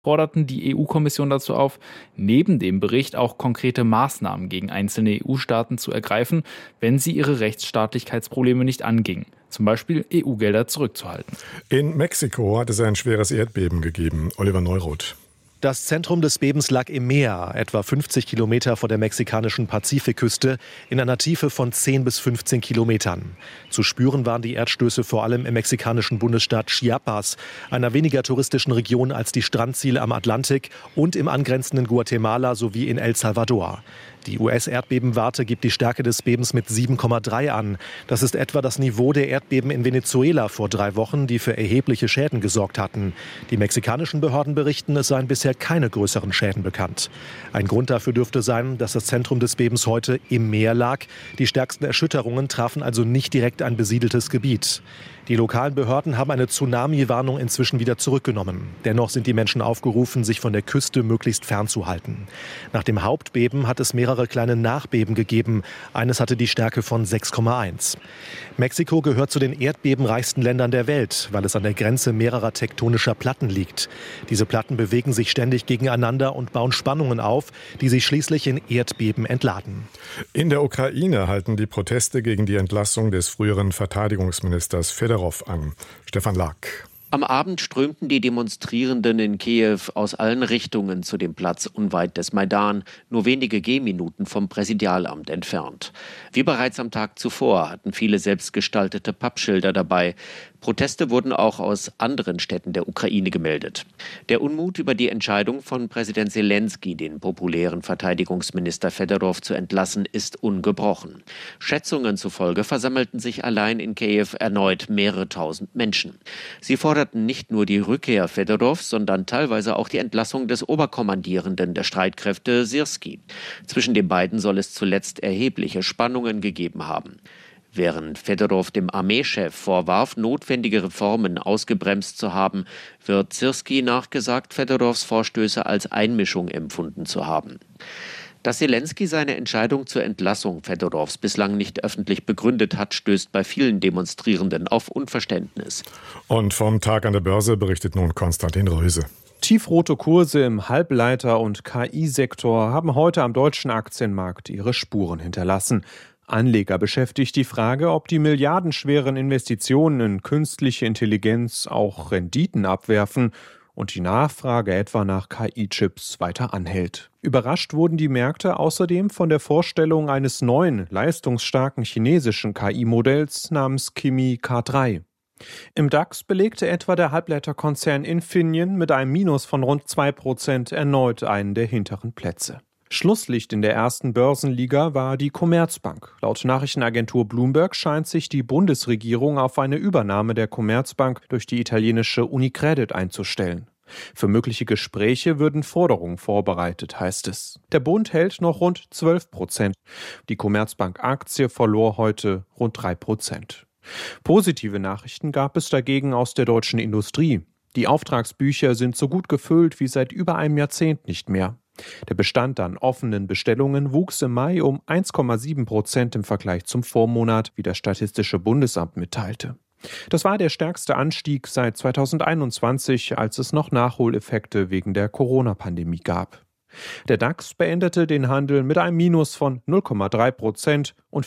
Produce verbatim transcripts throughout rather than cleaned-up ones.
forderten die E U-Kommission dazu auf, neben dem Bericht auch konkrete Maßnahmen gegen einzelne E U-Staaten zu ergreifen, wenn sie ihre Rechtsstaatlichkeitsprobleme nicht angingen. Zum Beispiel E U-Gelder zurückzuhalten. In Mexiko hat es ein schweres Erdbeben gegeben. Oliver Neuroth. Das Zentrum des Bebens lag im Meer, etwa fünfzig Kilometer vor der mexikanischen Pazifikküste, in einer Tiefe von zehn bis fünfzehn Kilometern. Zu spüren waren die Erdstöße vor allem im mexikanischen Bundesstaat Chiapas, einer weniger touristischen Region als die Strandziele am Atlantik, und im angrenzenden Guatemala sowie in El Salvador. Die U S-Erdbebenwarte gibt die Stärke des Bebens mit sieben Komma drei an. Das ist etwa das Niveau der Erdbeben in Venezuela vor drei Wochen, die für erhebliche Schäden gesorgt hatten. Die mexikanischen Behörden berichten, es seien bisher keine größeren Schäden bekannt. Ein Grund dafür dürfte sein, dass das Zentrum des Bebens heute im Meer lag. Die stärksten Erschütterungen trafen also nicht direkt ein besiedeltes Gebiet. Die lokalen Behörden haben eine Tsunami-Warnung inzwischen wieder zurückgenommen. Dennoch sind die Menschen aufgerufen, sich von der Küste möglichst fernzuhalten. Nach dem Hauptbeben hat es mehrere kleine Nachbeben gegeben. Eines hatte die Stärke von sechs Komma eins. Mexiko gehört zu den erdbebenreichsten Ländern der Welt, weil es an der Grenze mehrerer tektonischer Platten liegt. Diese Platten bewegen sich ständig gegeneinander und bauen Spannungen auf, die sich schließlich in Erdbeben entladen. In der Ukraine halten die Proteste gegen die Entlassung des früheren Verteidigungsministers Fedorov an. Stefan Lack. Am Abend strömten die Demonstrierenden in Kiew aus allen Richtungen zu dem Platz unweit des Maidan, nur wenige Gehminuten vom Präsidialamt entfernt. Wie bereits am Tag zuvor hatten viele selbstgestaltete Pappschilder dabei. Proteste wurden auch aus anderen Städten der Ukraine gemeldet. Der Unmut über die Entscheidung von Präsident Selenskyj, den populären Verteidigungsminister Fedorov zu entlassen, ist ungebrochen. Schätzungen zufolge versammelten sich allein in Kiew erneut mehrere tausend Menschen. Sie forderten nicht nur die Rückkehr Fedorovs, sondern teilweise auch die Entlassung des Oberkommandierenden der Streitkräfte Syrskij. Zwischen den beiden soll es zuletzt erhebliche Spannungen gegeben haben. Während Fedorov dem Armeechef vorwarf, notwendige Reformen ausgebremst zu haben, wird Syrskij nachgesagt, Fedorovs Vorstöße als Einmischung empfunden zu haben. Dass Selenskyj seine Entscheidung zur Entlassung Fedorovs bislang nicht öffentlich begründet hat, stößt bei vielen Demonstrierenden auf Unverständnis. Und vom Tag an der Börse berichtet nun Konstantin Röse. Tiefrote Kurse im Halbleiter- und K I-Sektor haben heute am deutschen Aktienmarkt ihre Spuren hinterlassen. Anleger beschäftigt die Frage, ob die milliardenschweren Investitionen in künstliche Intelligenz auch Renditen abwerfen und die Nachfrage etwa nach K I-Chips weiter anhält. Überrascht wurden die Märkte außerdem von der Vorstellung eines neuen, leistungsstarken chinesischen K I-Modells namens Kimi K drei. Im DAX belegte etwa der Halbleiterkonzern Infineon mit einem Minus von rund zwei Prozent erneut einen der hinteren Plätze. Schlusslicht in der ersten Börsenliga war die Commerzbank. Laut Nachrichtenagentur Bloomberg scheint sich die Bundesregierung auf eine Übernahme der Commerzbank durch die italienische Unicredit einzustellen. Für mögliche Gespräche würden Forderungen vorbereitet, heißt es. Der Bund hält noch rund zwölf Prozent. Die Commerzbank-Aktie verlor heute rund drei Prozent. Positive Nachrichten gab es dagegen aus der deutschen Industrie. Die Auftragsbücher sind so gut gefüllt wie seit über einem Jahrzehnt nicht mehr. Der Bestand an offenen Bestellungen wuchs im Mai um eins Komma sieben Prozent im Vergleich zum Vormonat, wie das Statistische Bundesamt mitteilte. Das war der stärkste Anstieg seit zweitausendeinundzwanzig, als es noch Nachholeffekte wegen der Corona-Pandemie gab. Der DAX beendete den Handel mit einem Minus von null Komma drei Prozent und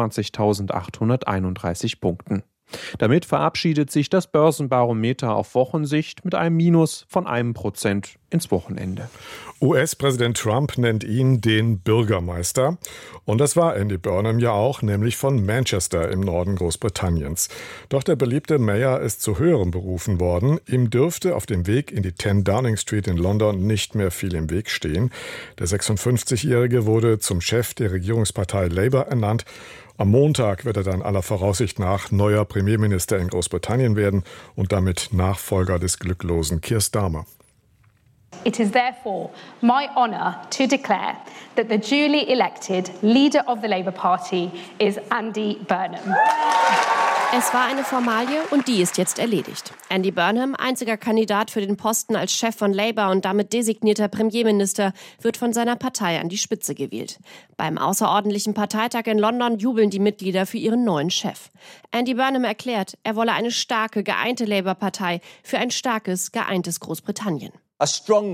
vierundzwanzigtausendachthunderteinunddreißig Punkten. Damit verabschiedet sich das Börsenbarometer auf Wochensicht mit einem Minus von einem Prozent ins Wochenende. U S-Präsident Trump nennt ihn den Bürgermeister. Und das war Andy Burnham ja auch, nämlich von Manchester im Norden Großbritanniens. Doch der beliebte Mayor ist zu höherem berufen worden. Ihm dürfte auf dem Weg in die zehn Downing Street in London nicht mehr viel im Weg stehen. Der sechsundfünfzigjährige wurde zum Chef der Regierungspartei Labour ernannt. Am Montag wird er dann aller Voraussicht nach neuer Premierminister in Großbritannien werden und damit Nachfolger des glücklosen Keir Starmer. It is therefore my honour to declare that the duly elected leader of the Labour Party is Andy Burnham. Es war eine Formalie und die ist jetzt erledigt. Andy Burnham, einziger Kandidat für den Posten als Chef von Labour und damit designierter Premierminister, wird von seiner Partei an die Spitze gewählt. Beim außerordentlichen Parteitag in London jubeln die Mitglieder für ihren neuen Chef. Andy Burnham erklärt, er wolle eine starke, geeinte Labour-Partei für ein starkes, geeintes Großbritannien. a strong